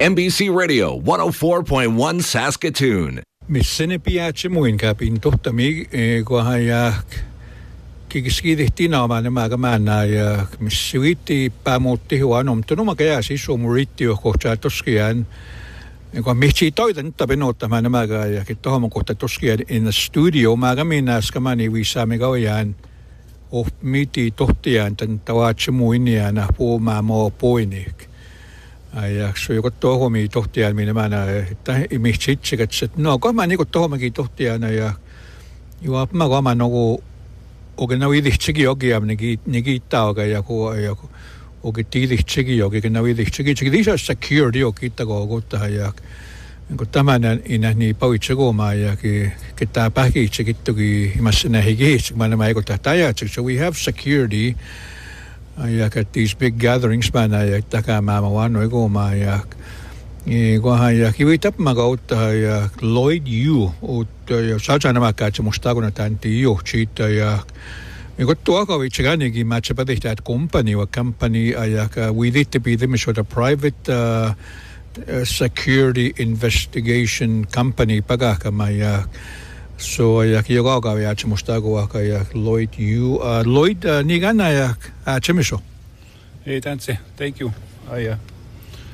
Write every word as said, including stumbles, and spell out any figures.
N B C Radio one oh four point one Saskatoon. Missene piace muinka pintohta mi kohaja kikiskidihtina omana magamana ja missuiti pamutti huanom tunuma kaya sisu muritti kohta toskian ko michi toitan tabenota maga ja kitohom kohta toskian in the studio magamina skamani wisami gawayan of miti tohtian tan tawache muinia na po mamo poinik. Ja so joku tohomi tohtiaan minä mana että imitsitsikät sit no ko mä niinku tohomaki tohtiaan ja jo mä ko mä nagu oikein viihtsäkin jokia niki niki tauga ja ko ja oikein tiihtsäkin jokia na viihtsäkin se this is security jokita ko gutta ja niinku tämän inä niin pauitsegoma ja ki kita pähkiitsäkin toki imassena higis mä mä eiko tahtaja so we have security. Ja at these big gatherings mana ja takama mawano igoma ja kohan ja kivitap magautta ja Lloyd Yu ut ja sajana makatse mustaguna tanti yu chita ja iko tuaka vichganikin matcha padihta at company or company ja we need to be them sort of private uh, uh, security investigation company pagakama ja so ja kiyoga ja chmustago ja Lloyd you uh, Lloyd uh, nigana ja chemiso. Hey, thanks. Thank you. I uh,